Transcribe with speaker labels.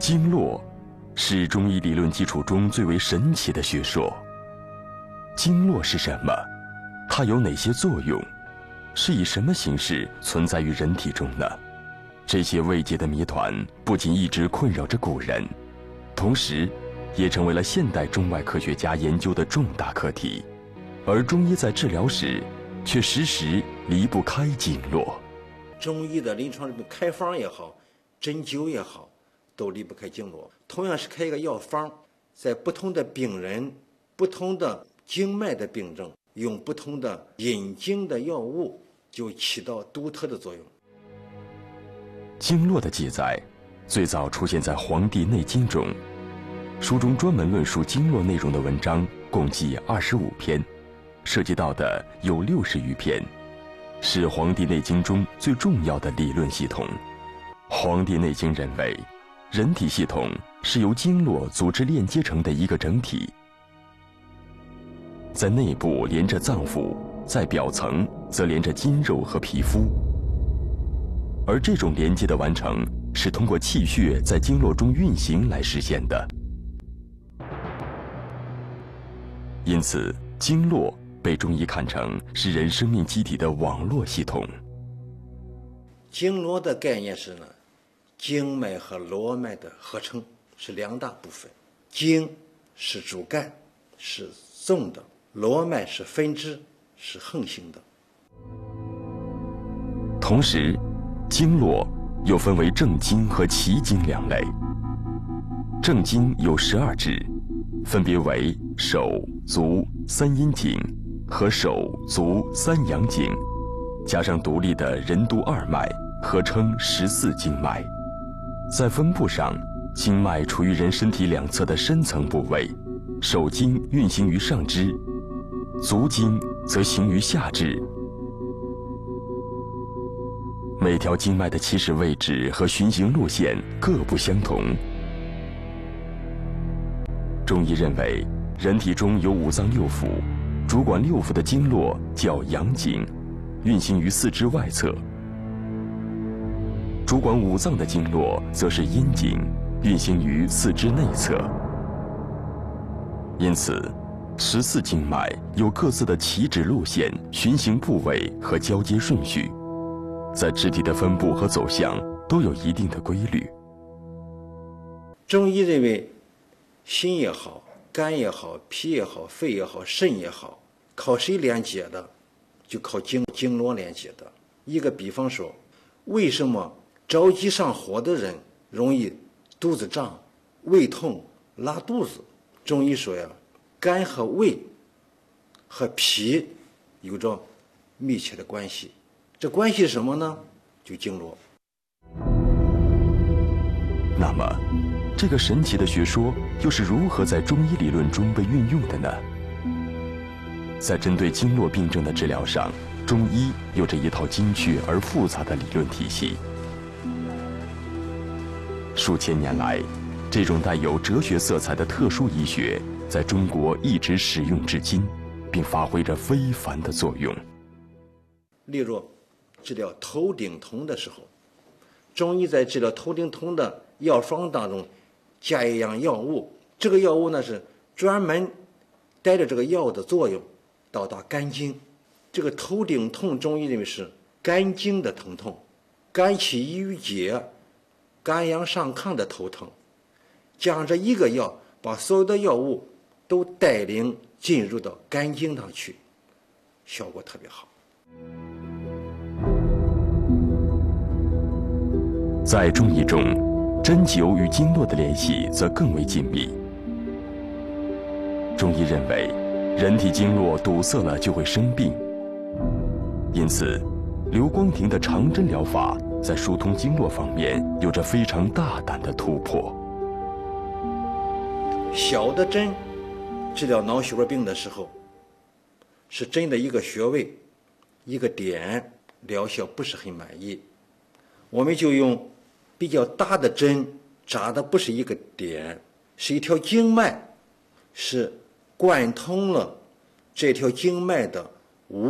Speaker 1: 经络是中医理论基础中最为神奇的学说。经络是什么？它有哪些作用？是以什么形式存在于人体中呢？这些未解的谜团不仅一直困扰着古人，同时也成为了现代中外科学家研究的重大课题。而中医在治疗时却时时离不开经络。
Speaker 2: 中医的临床开方也好，针灸也好，都离不开经络。同样是开一个药方，在不同的病人、不同的经脉的病症，用不同的引经的药物，就起到独特的作用。
Speaker 1: 经络的记载最早出现在《黄帝内经》中，书中专门论述经络内容的文章共计25篇，涉及到的有60余篇，是《黄帝内经》中最重要的理论系统。《黄帝内经》认为，人体系统是由经络组织链接成的一个整体，在内部连着脏腑，在表层则连着筋肉和皮肤。而这种连接的完成是通过气血在经络中运行来实现的。因此，经络被中医看成是人生命机体的网络系统。
Speaker 2: 经络的概念是呢，经脉和络脉的合成是两大部分。经是主干，是纵的；络脉是分支，是横行的。
Speaker 1: 同时，经络又分为正经和奇经两类。正经有12支，分别为手、足、三阴经和手、足、三阳经，加上独立的任督二脉，合称14经脉。在分布上，经脉处于人身体两侧的深层部位，手经运行于上肢，足经则行于下肢。每条经脉的起始位置和循行路线各不相同。中医认为，人体中有5脏6腑，主管6腑的经络叫阳经，运行于四肢外侧；主管5脏的经络则是阴经，运行于四肢内侧。因此，14经脉有各自的起止路线、循行部位和交接顺序，在肢体的分布和走向都有一定的规律。
Speaker 2: 中医认为，心也好，肝也好，脾也好，肺也好，肾也好，靠谁连接的？就靠经络连接的。一个比方说，为什么着急上火的人容易肚子胀、胃痛、拉肚子？中医说呀，肝和胃和脾有着密切的关系。这关系是什么呢？就经络。
Speaker 1: 那么，这个神奇的学说又是如何在中医理论中被运用的呢？在针对经络病症的治疗上，中医有着一套精确而复杂的理论体系。数千年来，这种带有哲学色彩的特殊医学在中国一直使用至今，并发挥着非凡的作用。
Speaker 2: 例如，治疗头顶痛的时候，中医在治疗头顶痛的药方当中加一样药物，这个药物呢是专门带着这个药的作用到达肝经。这个头顶痛，中医认为是肝经的疼痛，肝气郁于结，肝阳上亢的头疼。加上这一个药，把所有的药物都带领进入到肝经上去，效果特别好。
Speaker 1: 在中医中，针灸与经络的联系则更为紧密。中医认为，人体经络堵塞了就会生病，因此，刘光庭的长针疗法在疏通经络方面有着非常大胆的突破。
Speaker 2: 小的针治疗脑血管病的时候，是针的一个穴位、一个点，疗效不是很满意，我们就用比较大的针，扎的不是一个点，是一条经脉，是贯通了这条经脉的